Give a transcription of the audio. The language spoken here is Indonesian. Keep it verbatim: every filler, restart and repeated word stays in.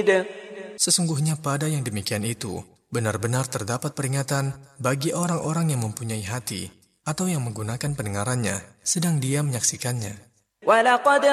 Sesungguhnya pada yang demikian itu, benar-benar terdapat peringatan bagi orang-orang yang mempunyai hati atau yang menggunakan pendengarannya sedang dia menyaksikannya. وَلَقَدْ